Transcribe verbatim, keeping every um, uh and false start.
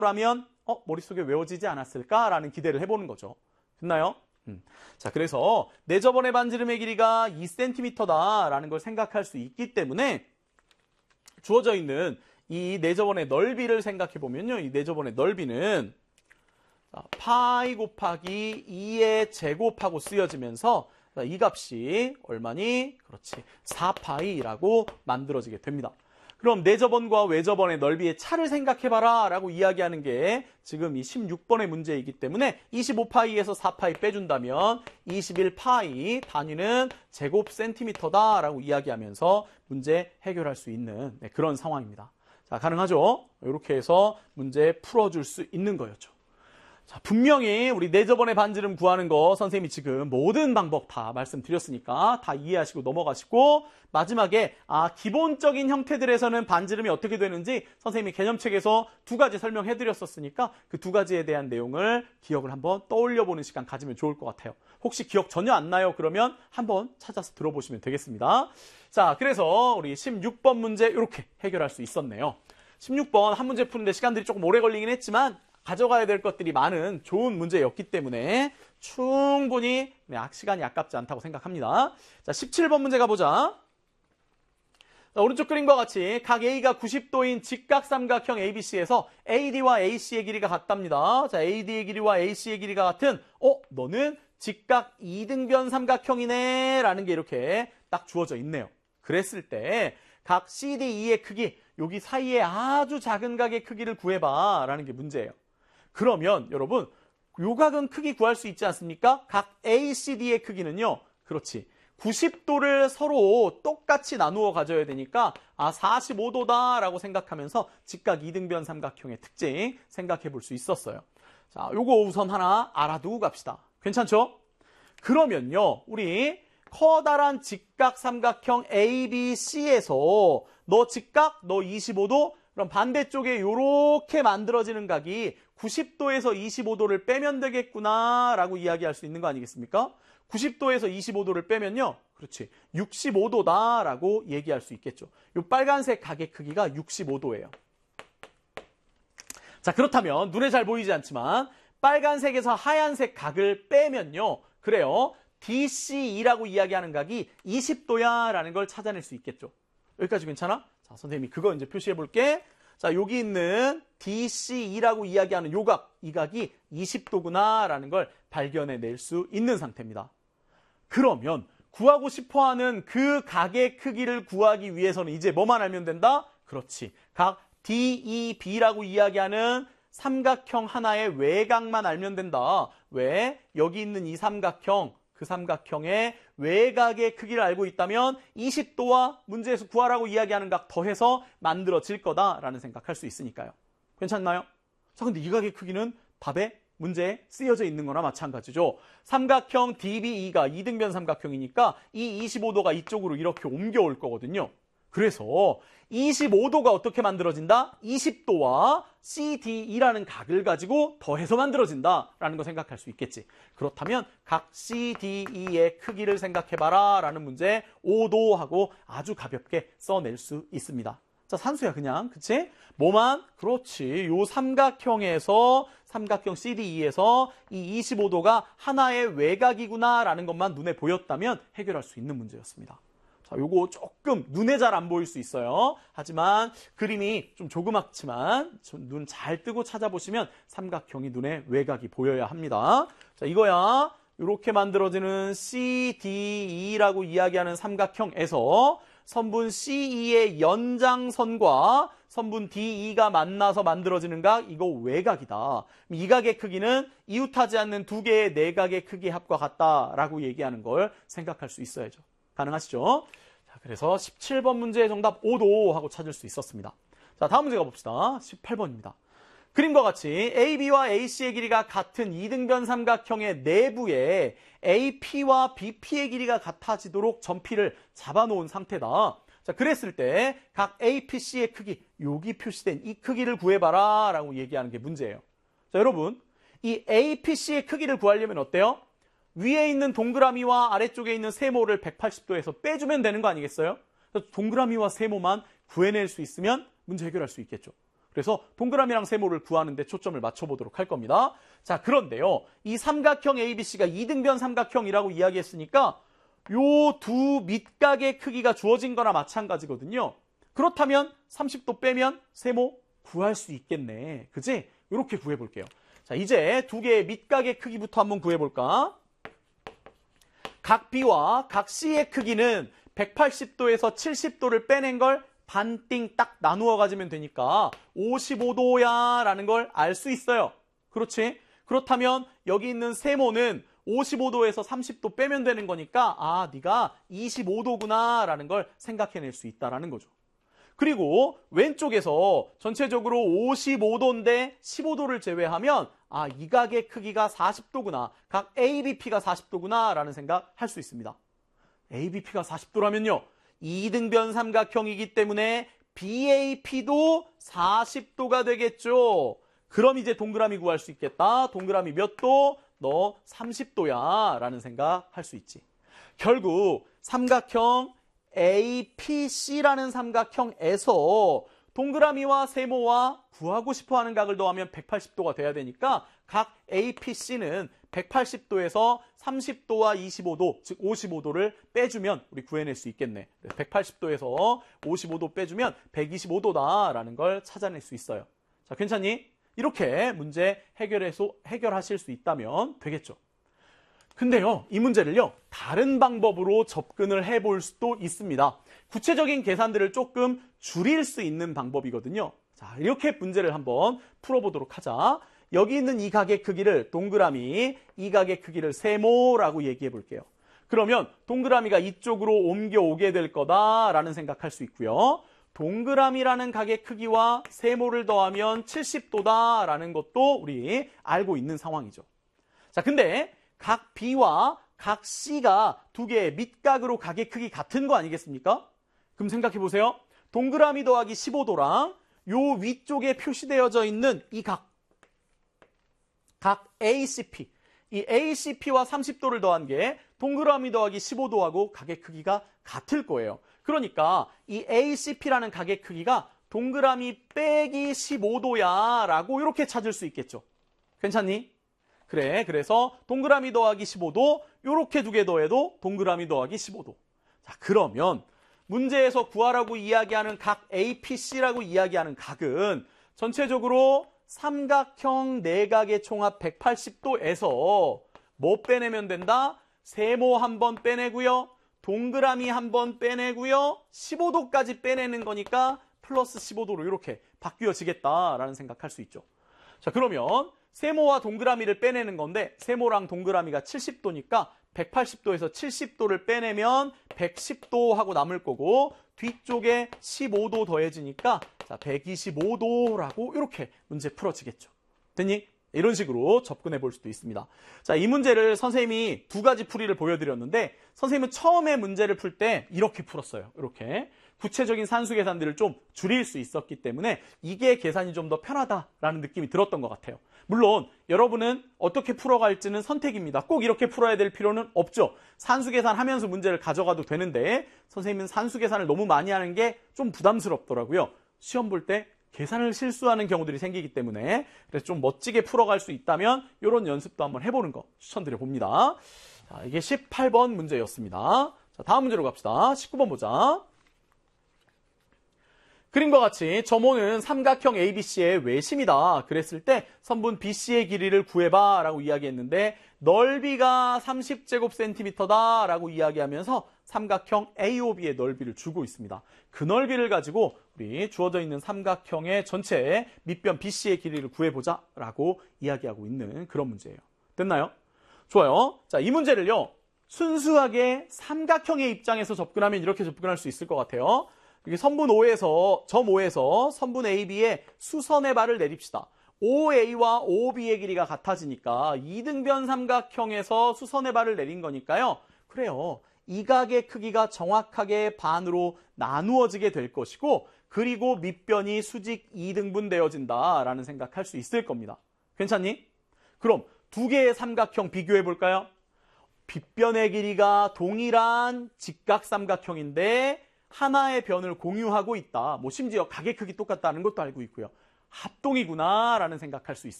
라면 어, 머릿속에 외워지지 않았을까라는 기대를 해보는 거죠. 됐나요? 음. 자, 그래서 내저번의 반지름의 길이가 이 센티미터다라는 걸 생각할 수 있기 때문에 주어져 있는 이 내저번의 넓이를 생각해 보면요. 이 내저번의 넓이는 자, 파이 곱하기 이의 제곱하고 쓰여지면서 자, 이 값이 얼마니? 그렇지. 사 파이라고 만들어지게 됩니다. 그럼 내저번과 외저번의 넓이의 차를 생각해봐라 라고 이야기하는 게 지금 이 십육 번의 문제이기 때문에 이십오 파이에서 사 파이 빼준다면 이십일 파이, 단위는 제곱 센티미터다 라고 이야기하면서 문제 해결할 수 있는 네, 그런 상황입니다. 자, 가능하죠? 이렇게 해서 문제 풀어줄 수 있는 거였죠. 자, 분명히 우리 내저번의 반지름 구하는 거 선생님이 지금 모든 방법 다 말씀드렸으니까 다 이해하시고 넘어가시고 마지막에 아 기본적인 형태들에서는 반지름이 어떻게 되는지 선생님이 개념책에서 두 가지 설명해드렸었으니까 그 두 가지에 대한 내용을 기억을 한번 떠올려보는 시간 가지면 좋을 것 같아요. 혹시 기억 전혀 안 나요? 그러면 한번 찾아서 들어보시면 되겠습니다. 자, 그래서 우리 십육 번 문제 이렇게 해결할 수 있었네요. 십육 번 한 문제 푸는데 시간들이 조금 오래 걸리긴 했지만 가져가야 될 것들이 많은 좋은 문제였기 때문에 충분히 시간이 아깝지 않다고 생각합니다. 자, 십칠 번 문제 가보자. 자, 오른쪽 그림과 같이 각 A가 구십 도인 직각삼각형 에이비씨에서 에이디와 에이씨의 길이가 같답니다. 자, 에이디의 길이와 에이씨의 길이가 같은 어? 너는 직각 이등변 삼각형이네 라는 게 이렇게 딱 주어져 있네요. 그랬을 때 각 씨디이의 크기, 여기 사이에 아주 작은 각의 크기를 구해봐 라는 게 문제예요. 그러면 여러분 요 각은 크기 구할 수 있지 않습니까? 각 에이씨디의 크기는요. 그렇지. 구십 도를 서로 똑같이 나누어 가져야 되니까 아 사십오 도다라고 생각하면서 직각 이등변 삼각형의 특징 생각해 볼 수 있었어요. 자, 요거 우선 하나 알아두고 갑시다. 괜찮죠? 그러면요. 우리 커다란 직각 삼각형 에이비씨에서 너 직각, 너 이십오 도, 그럼 반대쪽에 이렇게 만들어지는 각이 구십 도에서 이십오 도를 빼면 되겠구나 라고 이야기할 수 있는 거 아니겠습니까? 구십 도에서 이십오 도를 빼면요. 그렇지. 육십오 도다라고 얘기할 수 있겠죠. 이 빨간색 각의 크기가 육십오 도예요. 자, 그렇다면 눈에 잘 보이지 않지만 빨간색에서 하얀색 각을 빼면요. 그래요. 디씨이라고 이야기하는 각이 이십 도야 라는 걸 찾아낼 수 있겠죠. 여기까지 괜찮아? 자, 선생님이 그거 이제 표시해 볼게. 자, 여기 있는 디씨이라고 이야기하는 요 각, 이 각이 이십 도구나 라는 걸 발견해낼 수 있는 상태입니다. 그러면 구하고 싶어하는 그 각의 크기를 구하기 위해서는 이제 뭐만 알면 된다? 그렇지. 각 디이비라고 이야기하는 삼각형 하나의 외곽만 알면 된다. 왜? 여기 있는 이 삼각형, 그 삼각형의 외곽의 크기를 알고 있다면 이십 도와 문제에서 구하라고 이야기하는 각 더해서 만들어질 거다라는 생각할 수 있으니까요. 괜찮나요? 자, 근데 이 각의 크기는 답에 문제에 쓰여져 있는 거나 마찬가지죠. 삼각형 디비이가 이등변 삼각형이니까 이 이십오 도가 이쪽으로 이렇게 옮겨올 거거든요. 그래서 이십오 도가 어떻게 만들어진다? 이십 도와 씨디이라는 각을 가지고 더해서 만들어진다라는 거 생각할 수 있겠지. 그렇다면 각 씨디이의 크기를 생각해봐라 라는 문제 오 도하고 아주 가볍게 써낼 수 있습니다. 자, 산수야 그냥. 그치? 뭐만? 그렇지. 요 삼각형에서 삼각형 씨디이에서 이 이십오 도가 하나의 외곽이구나 라는 것만 눈에 보였다면 해결할 수 있는 문제였습니다. 자, 요거 조금 눈에 잘 안 보일 수 있어요. 하지만 그림이 좀 조그맣지만 눈 잘 뜨고 찾아보시면 삼각형이 눈에 외곽이 보여야 합니다. 자, 이거야. 이렇게 만들어지는 씨디이라고 이야기하는 삼각형에서 선분 씨이의 연장선과 선분 디이가 만나서 만들어지는 각, 이거 외곽이다. 이 각의 크기는 이웃하지 않는 두 개의 내각의 크기 합과 같다라고 얘기하는 걸 생각할 수 있어야죠. 가능하시죠? 자, 그래서 십칠 번 문제의 정답 오 도 하고 찾을 수 있었습니다. 자, 다음 문제 가봅시다. 십팔 번입니다. 그림과 같이 에이비와 에이씨의 길이가 같은 이등변 삼각형의 내부에 에이피와 비피의 길이가 같아지도록 점피를 잡아놓은 상태다. 자, 그랬을 때 각 에이피씨의 크기, 여기 표시된 이 크기를 구해봐라 라고 얘기하는 게 문제예요. 자, 여러분, 이 에이피씨의 크기를 구하려면 어때요? 위에 있는 동그라미와 아래쪽에 있는 세모를 백팔십 도에서 빼주면 되는 거 아니겠어요? 동그라미와 세모만 구해낼 수 있으면 문제 해결할 수 있겠죠. 그래서 동그라미랑 세모를 구하는 데 초점을 맞춰보도록 할 겁니다. 자, 그런데요. 이 삼각형 에이비씨가 이등변 삼각형이라고 이야기했으니까 요 두 밑각의 크기가 주어진 거나 마찬가지거든요. 그렇다면 삼십 도 빼면 세모 구할 수 있겠네. 그지? 이렇게 구해볼게요. 자, 이제 두 개의 밑각의 크기부터 한번 구해볼까? 각 B와 각 C의 크기는 백팔십 도에서 칠십 도를 빼낸 걸 반띵 딱 나누어 가지면 되니까 오십오 도야 라는 걸 알 수 있어요. 그렇지? 그렇다면 여기 있는 세모는 오십오 도에서 삼십 도 빼면 되는 거니까 아, 네가 이십오 도구나 라는 걸 생각해낼 수 있다라는 거죠. 그리고 왼쪽에서 전체적으로 오십오 도인데 십오 도를 제외하면 아, 이 각의 크기가 사십 도구나. 각 에이비피가 사십 도구나 라는 생각할 수 있습니다. 에이비피가 사십 도라면요. 이등변 삼각형이기 때문에 비에이피도 사십 도가 되겠죠. 그럼 이제 동그라미 구할 수 있겠다. 동그라미 몇 도? 너 삼십 도야 라는 생각할 수 있지. 결국 삼각형 에이피씨라는 삼각형에서 동그라미와 세모와 구하고 싶어하는 각을 더하면 백팔십 도가 돼야 되니까 각 에이피씨는 백팔십 도에서 삼십 도와 이십오 도, 즉 오십오 도를 빼주면 우리 구해낼 수 있겠네. 백팔십 도에서 오십오 도 빼주면 백이십오 도다라는 걸 찾아낼 수 있어요. 자, 괜찮니? 이렇게 문제 해결해서 해결하실 수 있다면 되겠죠. 근데요, 이 문제를요, 다른 방법으로 접근을 해볼 수도 있습니다. 구체적인 계산들을 조금 줄일 수 있는 방법이거든요. 자, 이렇게 문제를 한번 풀어보도록 하자. 여기 있는 이 각의 크기를 동그라미, 이 각의 크기를 세모라고 얘기해 볼게요. 그러면 동그라미가 이쪽으로 옮겨오게 될 거다라는 생각할 수 있고요. 동그라미라는 각의 크기와 세모를 더하면 칠십 도다라는 것도 우리 알고 있는 상황이죠. 자, 근데 각 B와 각 C가 두 개의 밑각으로 각의 크기 같은 거 아니겠습니까? 그럼 생각해 보세요. 동그라미 더하기 십오 도랑 요 위쪽에 표시되어져 있는 이 각, 각 에이씨피, 이 에이씨피와 삼십 도를 더한 게 동그라미 더하기 십오 도하고 각의 크기가 같을 거예요. 그러니까 이 에이씨피라는 각의 크기가 동그라미 빼기 십오 도야 라고 이렇게 찾을 수 있겠죠. 괜찮니? 그래, 그래서 동그라미 더하기 십오 도, 이렇게 두 개 더해도 동그라미 더하기 십오 도. 자, 그러면 문제에서 구하라고 이야기하는 각 에이피씨라고 이야기하는 각은 전체적으로 삼각형 내각의 총합 백팔십 도에서 뭐 빼내면 된다? 세모 한 번 빼내고요. 동그라미 한 번 빼내고요. 십오 도까지 빼내는 거니까 플러스 십오 도로 이렇게 바뀌어지겠다라는 생각할 수 있죠. 자, 그러면 세모와 동그라미를 빼내는 건데 세모랑 동그라미가 칠십 도니까 백팔십 도에서 칠십 도를 빼내면 백십 도 하고 남을 거고 뒤쪽에 십오 도 더해지니까 자, 백이십오 도라고 이렇게 문제 풀어지겠죠. 됐니? 이런 식으로 접근해 볼 수도 있습니다. 자, 이 문제를 선생님이 두 가지 풀이를 보여드렸는데 선생님은 처음에 문제를 풀 때 이렇게 풀었어요. 이렇게. 구체적인 산수 계산들을 좀 줄일 수 있었기 때문에 이게 계산이 좀 더 편하다라는 느낌이 들었던 것 같아요. 물론 여러분은 어떻게 풀어갈지는 선택입니다. 꼭 이렇게 풀어야 될 필요는 없죠. 산수 계산하면서 문제를 가져가도 되는데 선생님은 산수 계산을 너무 많이 하는 게 좀 부담스럽더라고요. 시험 볼 때 계산을 실수하는 경우들이 생기기 때문에 그래서 좀 멋지게 풀어갈 수 있다면 이런 연습도 한번 해보는 거 추천드려 봅니다. 자, 이게 십팔 번 문제였습니다. 자, 다음 문제로 갑시다. 십구 번 보자. 그림과 같이 점오는 삼각형 에이비씨의 외심이다. 그랬을 때 선분 비씨의 길이를 구해봐 라고 이야기했는데 넓이가 삼십 제곱센티미터다 라고 이야기하면서 삼각형 에이오비의 넓이를 주고 있습니다. 그 넓이를 가지고 우리 주어져 있는 삼각형의 전체 밑변 비씨의 길이를 구해보자 라고 이야기하고 있는 그런 문제예요. 됐나요? 좋아요. 자, 이 문제를요. 순수하게 삼각형의 입장에서 접근하면 이렇게 접근할 수 있을 것 같아요. 이게 선분 O에서, 점 O에서 선분 에이비의 수선의 발을 내립시다. 오에이와 오비의 길이가 같아지니까 이등변 삼각형에서 수선의 발을 내린 거니까요. 그래요. 이 각의 크기가 정확하게 반으로 나누어지게 될 것이고 그리고 밑변이 수직 이등분 되어진다라는 생각할 수 있을 겁니다. 괜찮니? 그럼 두 개의 삼각형 비교해 볼까요? 빗변의 길이가 동일한 직각삼각형인데 하나의 변을 공유하고 있다. 뭐 심지어 각의 크기 똑같다는 것도 알고 있고요. 합동이구나라는 생각할 수 있습니다.